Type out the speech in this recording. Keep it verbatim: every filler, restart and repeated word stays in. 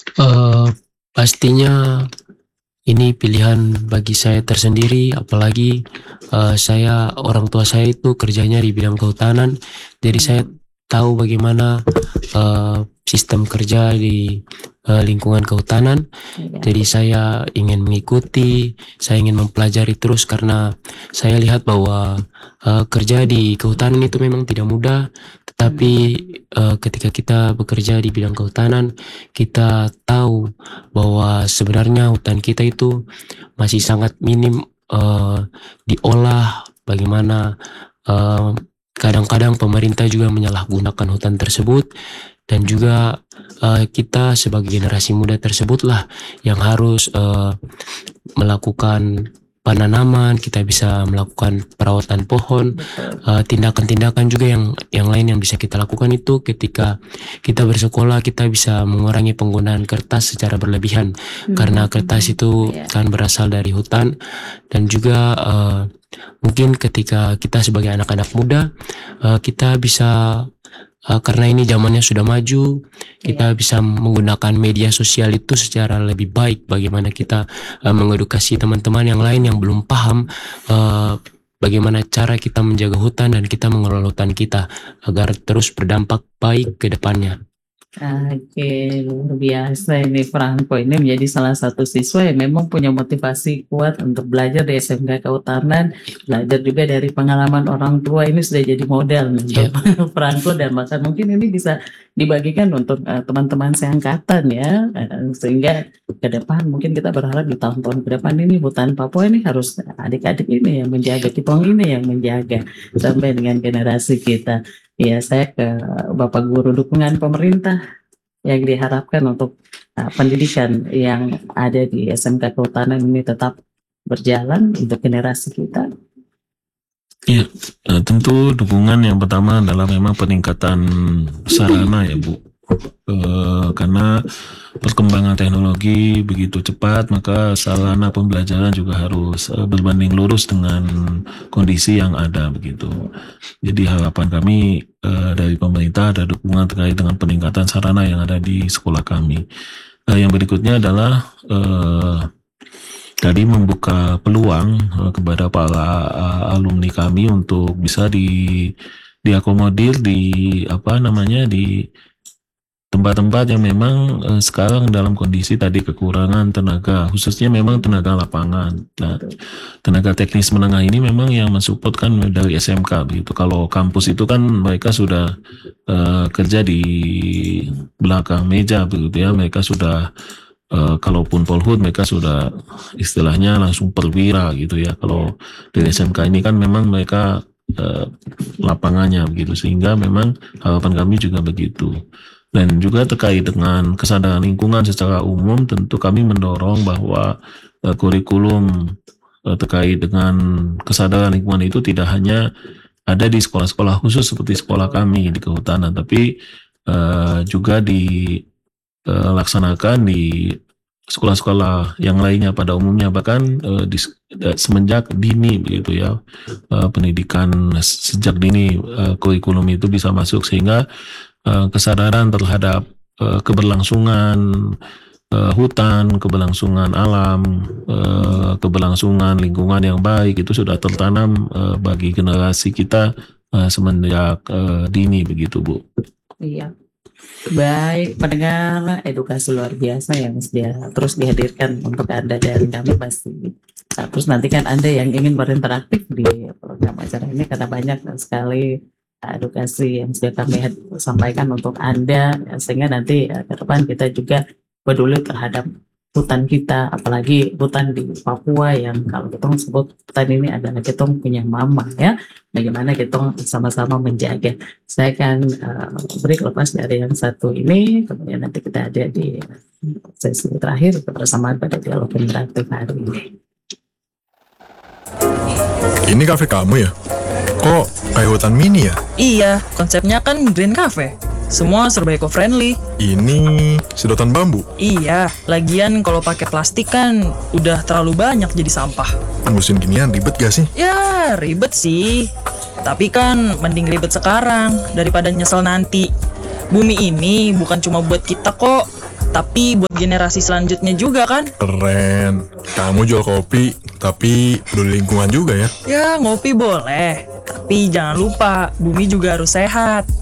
Eee, pastinya ini pilihan bagi saya tersendiri, apalagi, eee, saya orang tua saya itu kerjanya di bidang kehutanan, jadi saya Mhm. tahu bagaimana, eee, sistem kerja di, eee, lingkungan kehutanan. Iya. Jadi saya ingin mengikuti, saya ingin mempelajari terus karena saya lihat bahwa, eee, kerja di kehutanan itu memang tidak mudah, tetapi, Mhm. eee, ketika kita bekerja di bidang kehutanan, kita tahu bahwa sebenarnya hutan kita itu masih sangat minim, eee, diolah, bagaimana, eee, kadang-kadang pemerintah juga menyalahgunakan hutan tersebut dan juga, eee, kita sebagai generasi muda tersebutlah yang harus, eee, melakukan penanaman, kita bisa melakukan perawatan pohon, Betul. eee, tindakan-tindakan juga yang yang lain yang bisa kita lakukan itu ketika kita bersekolah, kita bisa mengurangi penggunaan kertas secara berlebihan. Karena Mhm kertas mhm, itu iya. kan berasal dari hutan dan juga, eee, mungkin ketika kita sebagai anak-anak muda, eee, kita bisa, eee, karena ini zamannya sudah maju, Iya. kita bisa menggunakan media sosial itu secara lebih baik. Bagaimana kita, eee, mengedukasi teman-teman yang lain yang belum paham, eee, bagaimana cara kita menjaga hutan dan kita mengelola hutan kita agar terus berdampak baik ke depannya. Oke, luar biasa ini Franco ini menjadi salah satu siswa yang memang punya motivasi kuat untuk belajar di S M K Kehutanan, belajar juga dari pengalaman orang tua, ini sudah jadi model nih untuk Iya. Franco dan bahkan mungkin ini bisa dibagikan untuk, eee, teman-teman seangkatan ya, eee, sehingga ke depan mungkin kita berharap di tahun-tahun ke depan ini hutan Papua ini harus adik-adik ini yang menjaga, kitong ini yang menjaga sampai dengan generasi kita. Iya, saya ke Bapak Guru, dukungan pemerintah yang diharapkan untuk, eee, pendidikan yang ada di S M K Kehutanan ini tetap berjalan untuk generasi kita. Iya, eee, tentu dukungan yang pertama adalah memang peningkatan sarana ya, Bu. Eee, karena perkembangan teknologi begitu cepat, maka sarana pembelajaran juga harus, eee, berbanding lurus dengan kondisi yang ada, begitu. Jadi harapan kami, eee, dari pemerintah ada dukungan terkait dengan peningkatan sarana yang ada di sekolah kami. Eee, yang berikutnya adalah, eee, tadi membuka peluang, eee, kepada para, eee, alumni kami untuk bisa di diakomodir di, apa namanya, di tempat-tempat yang memang, eee, sekarang dalam kondisi tadi kekurangan tenaga, khususnya memang tenaga lapangan. Nah, Betul. tenaga teknis menengah ini memang yang men-support kan dari S M K begitu. Kalau kampus itu kan mereka sudah, eee, kerja di belakang meja begitu ya, mereka sudah, eee, kalaupun polhut mereka sudah istilahnya langsung perwira gitu ya. Kalau dari S M K ini kan memang mereka, eee, lapangannya begitu, sehingga memang harapan kami juga begitu. Dan juga terkait dengan kesadaran lingkungan secara umum, tentu kami mendorong bahwa, eee, kurikulum, eee, terkait dengan kesadaran lingkungan itu tidak hanya ada di sekolah-sekolah khusus seperti sekolah Betul. kami di kehutanan, tapi, eee, juga di, eee, laksanakan di sekolah-sekolah yang lainnya pada umumnya, bahkan, eee, dis eee, semenjak dini begitu ya, eee, pendidikan sejak dini, eee, kurikulum itu bisa masuk sehingga, eee, kesadaran terhadap, eee, keberlangsungan, eee, hutan, keberlangsungan alam, eee, keberlangsungan lingkungan yang baik itu sudah tertanam, eee, bagi generasi kita, eee, semenjak, eee, dini begitu, Bu. Iya. Baik, pendengar, edukasi luar biasa yang sedia terus dihadirkan untuk Anda dari kami pasti. Nah, terus nantikan Anda yang ingin berinteraktif di program acara ini karena banyak sekali edukasi yang sudah kami had sampaikan untuk Anda, ya sehingga nanti, eee, ke depan kita juga peduli terhadap hutan kita, apalagi hutan di Papua yang kalau kitong sebut hutan ini adalah kitong punya mama ya, bagaimana kitong sama-sama menjaga. Saya akan, eee, break lepas dari yang satu ini, kemudian nanti kita ada di sesi terakhir kebersamaan pada dialog interaktif hari ini. Ini kafe kamu ya? Kok kayak hutan mini ya? Iya, konsepnya kan green cafe. Semua serba eco-friendly. Ini sedotan bambu. Iya, lagian kalau pakai plastik kan udah terlalu banyak jadi sampah. Ngurusin ginian ribet gak sih? Ya, ribet sih. Tapi kan mending ribet sekarang daripada nyesel nanti. Bumi ini bukan cuma buat kita kok. tapi buat generasi selanjutnya juga kan. Keren. Kamu jual kopi, tapi peduli lingkungan juga ya. Ya ngopi boleh, tapi jangan lupa bumi juga harus sehat.